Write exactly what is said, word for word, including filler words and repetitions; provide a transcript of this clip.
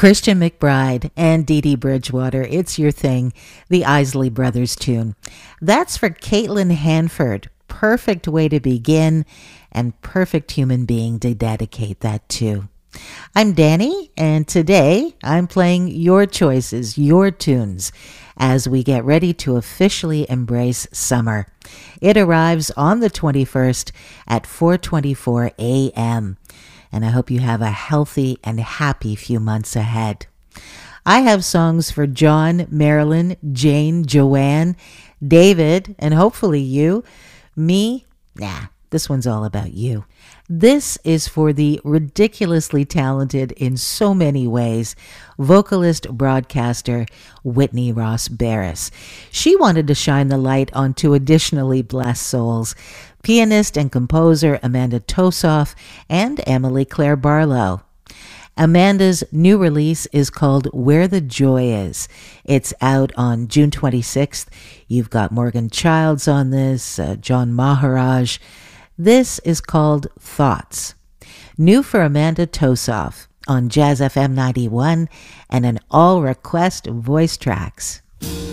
Christian McBride and Dee Dee Bridgewater, It's Your Thing, the Isley Brothers tune. That's for Caitlin Hanford. Perfect way to begin and perfect human being to dedicate that to. I'm Danny, and today I'm playing your choices, your tunes, as we get ready to officially embrace summer. It arrives on the twenty-first at four twenty-four a.m., and I hope you have a healthy and happy few months ahead. I have songs for John, Marilyn, Jane, Joanne, David, and hopefully you. Me? Nah, this one's all about you. This is for the ridiculously talented in so many ways vocalist broadcaster Whitney Ross Barris. She wanted to shine the light on two additionally blessed souls, pianist and composer Amanda Tosoff and Emily Claire Barlow. Amanda's new release is called Where the Joy Is. It's out on June twenty-sixth. You've got Morgan Childs on this, uh, John Maharaj. This is called Thoughts. New for Amanda Tosoff on Jazz F M ninety-one and an all-request voice tracks.